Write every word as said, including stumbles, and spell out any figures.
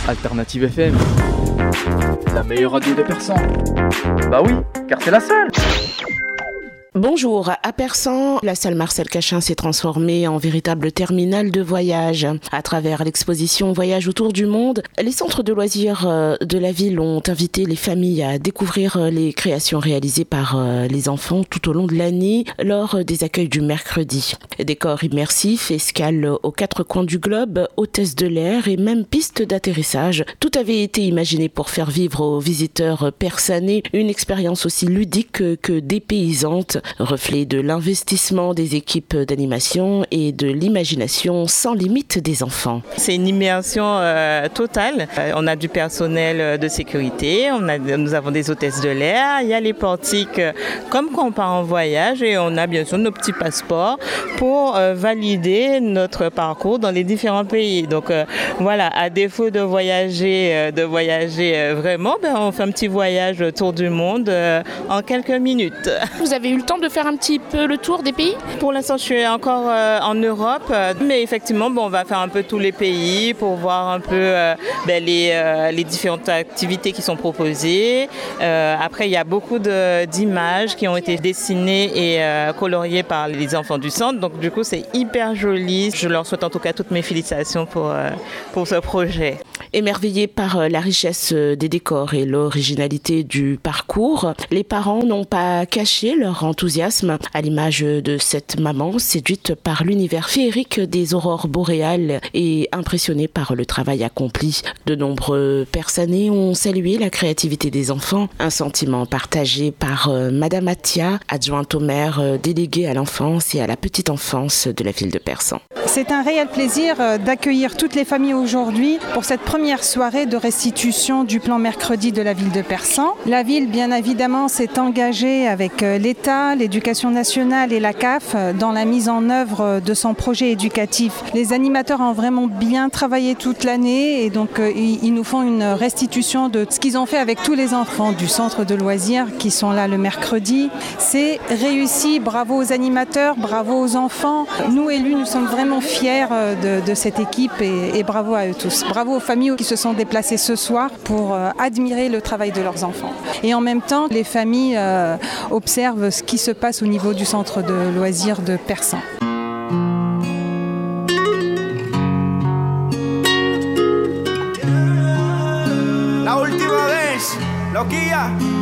Alternative F M, la meilleure radio de Persan. Bah oui, car c'est la seule. Bonjour, à Persan, la salle Marcel Cachin s'est transformée en véritable terminal de voyage. À travers l'exposition Voyage autour du monde, les centres de loisirs de la ville ont invité les familles à découvrir les créations réalisées par les enfants tout au long de l'année lors des accueils du mercredi. Décors immersifs, escales aux quatre coins du globe, hôtesse de l'air et même pistes d'atterrissage, tout avait été imaginé pour faire vivre aux visiteurs persanais une expérience aussi ludique que dépaysante, reflet de l'investissement des équipes d'animation et de l'imagination sans limite des enfants. C'est une immersion euh, totale. Euh, on a du personnel de sécurité, on a, nous avons des hôtesses de l'air, il y a les portiques euh, comme quand on part en voyage et on a bien sûr nos petits passeports pour euh, valider notre parcours dans les différents pays. Donc euh, voilà, à défaut de voyager, euh, de voyager euh, vraiment, ben, on fait un petit voyage autour du monde euh, en quelques minutes. Vous avez eu le temps de faire un petit peu le tour des pays ? Pour l'instant, je suis encore euh, en Europe, euh, mais effectivement, bon, on va faire un peu tous les pays pour voir un peu euh, ben, les, euh, les différentes activités qui sont proposées. Euh, après, il y a beaucoup de, d'images qui ont été dessinées et euh, coloriées par les enfants du centre, donc du coup, c'est hyper joli. Je leur souhaite en tout cas toutes mes félicitations pour, euh, pour ce projet. Émerveillés par la richesse des décors et l'originalité du parcours, les parents n'ont pas caché leur enthousiasme à l'image de cette maman séduite par l'univers féerique des aurores boréales et impressionnée par le travail accompli. De nombreux Persanais ont salué la créativité des enfants, un sentiment partagé par Madame Atia, adjointe au maire déléguée à l'enfance et à la petite enfance de la ville de Persan. C'est un réel plaisir d'accueillir toutes les familles aujourd'hui pour cette première soirée de restitution du plan mercredi de la ville de Persan. La ville, bien évidemment, s'est engagée avec l'État, l'éducation nationale et la C A F dans la mise en œuvre de son projet éducatif. Les animateurs ont vraiment bien travaillé toute l'année et donc ils nous font une restitution de ce qu'ils ont fait avec tous les enfants du centre de loisirs qui sont là le mercredi. C'est réussi, bravo aux animateurs, bravo aux enfants. Nous élus, nous sommes vraiment fiers de, de cette équipe et, et bravo à eux tous. Bravo aux familles qui se sont déplacées ce soir pour euh, admirer le travail de leurs enfants. Et en même temps, les familles euh, observent ce qui se passe au niveau du centre de loisirs de Persan. La última vez, Loquilla.